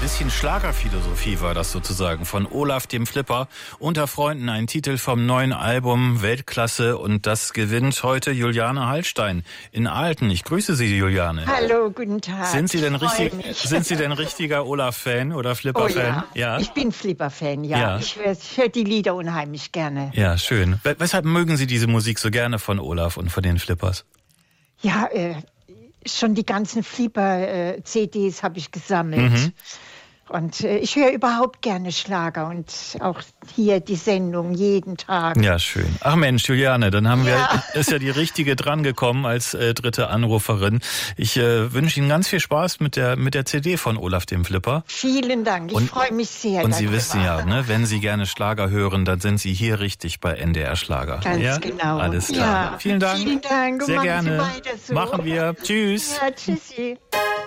bisschen Schlagerphilosophie war das sozusagen von Olaf dem Flipper. Unter Freunden ein Titel vom neuen Album Weltklasse und das gewinnt heute Juliane Hallstein in Alten. Ich grüße Sie, Juliane. Hallo, guten Tag. Sind Sie denn richtiger Olaf-Fan oder Flipper-Fan? Oh ja. Ich bin Flipper-Fan, ja. Ich höre die Lieder unheimlich gerne. Ja, schön. Weshalb mögen Sie diese Musik so gerne von Olaf und von den Flippers? Ja, schon die ganzen Flipper-CDs habe ich gesammelt. Mhm. Und ich höre überhaupt gerne Schlager und auch hier die Sendung jeden Tag. Ja, schön. Ach Mensch, Juliane, dann ist ja die richtige drangekommen als dritte Anruferin. Ich wünsche Ihnen ganz viel Spaß mit der CD von Olaf dem Flipper. Vielen Dank, ich freue mich sehr. Und Sie wissen ja, ne, wenn Sie gerne Schlager hören, dann sind Sie hier richtig bei NDR Schlager. Ganz genau. Alles klar. Ja. Vielen Dank. Vielen Dank. Sehr machen gerne. Sie weiter so. Machen wir. Tschüss. Ja, tschüssi.